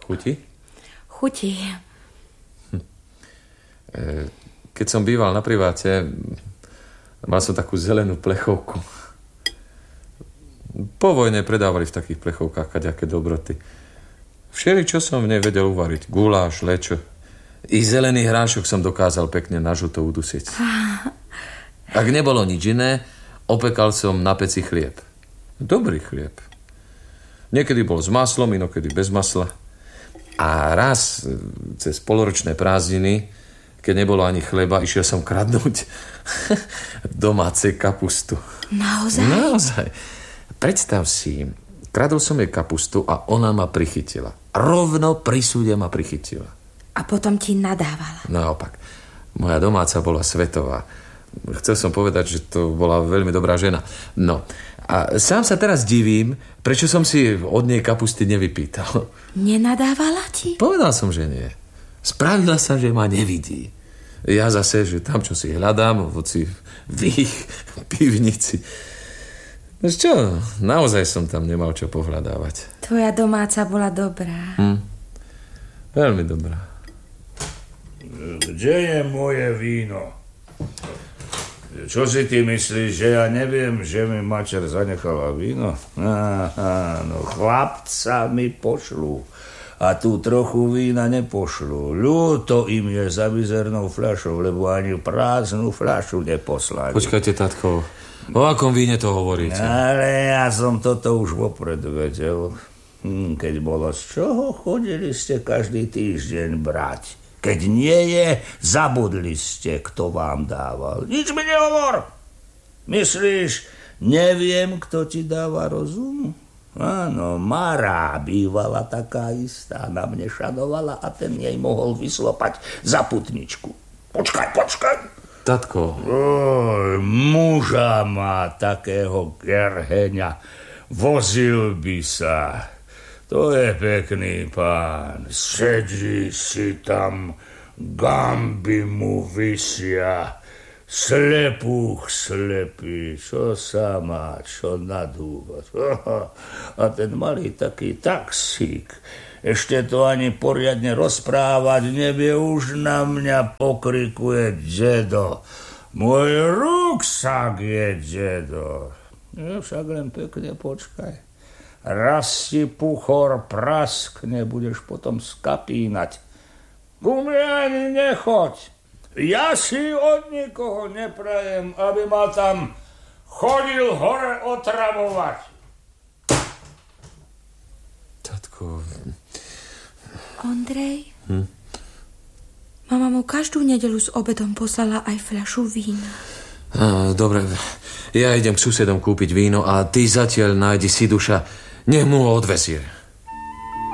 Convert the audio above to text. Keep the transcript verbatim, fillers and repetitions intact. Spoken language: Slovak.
Chutí? Chutí. Hm. E, keď som býval na priváte, mal som takú zelenú plechovku. Po vojne predávali v takých plechovkách kaďaké dobroty. Všeli, čo som v nej vedel uvariť. Guláš, lečo. I zelený hrášok som dokázal pekne na žuto udusiť. Ak nebolo nič iné, opekal som na peci chlieb. Dobrý chlieb. Niekedy bol s maslom, inokedy bez masla. A raz cez poloročné prázdniny, keď nebolo ani chleba, išiel som kradnúť domácej kapustu. Naozaj? Naozaj. Predstav si, kradol som jej kapustu a ona ma prichytila. Rovno pri súde ma prichytila. A potom ti nadávala. Naopak. Moja domáca bola svetová. Chcel som povedať, že to bola veľmi dobrá žena. No, a sám sa teraz divím, prečo som si od nej kapusty nevypýtal. Nenadávala ti? Povedal som, že nie. Spravila sa, že ma nevidí. Ja zase, že tam, čo si hľadám, voci v ich pivnici. No čo, naozaj som tam nemal čo pohľadávať. Tvoja domáca bola dobrá. Hm. Veľmi dobrá. Kde je moje víno? Čo si ty myslíš, že ja neviem, že mi mačer zanechala víno? Aha, no chlapca mi pošlu. A tu trochu vína nepošlu. Ľúto im je za mizernou fľašou, lebo ani prázdnu fľašu neposlali. Počkajte, tatko, o akom víne to hovoríte? Ale ja som toto už vopred vedel. Hm, keď bolo z čoho, chodili ste každý týždeň brať. Keď nie je, zabudli ste, kto vám dával. Nič mi nehovor. Myslíš, neviem, kto ti dáva rozum? Áno, Mara bývala taká istá, na mne šanovala a ten jej mohol vyslopať za putničku. Počkaj, počkaj. Tatko. Oj, muža má takého gerheňa. Vozil by sa. To je pekný pán. Sedí si tam, gamby mu visia. Slepúch slepý, čo sa má, čo nadúvať. A ten malý taký taxík, ešte to ani poriadne rozprávať nevie, už na mňa pokrikuje dedo. Môj ruksak je dedo. Ja však len pekne počkaj. Raz si puchor praskne, budeš potom skapínať. Ku mne ani nechoď. Ja si od nikoho neprajem, aby ma tam chodil hore otravovať. Tatko... Ondrej? Hm? Mama mu každú nedeľu s obedom poslala aj fľašu vína. Á, dobre, ja idem k susedom kúpiť víno a ty zatiaľ nájdi si duša. Nech mu ho odvezie.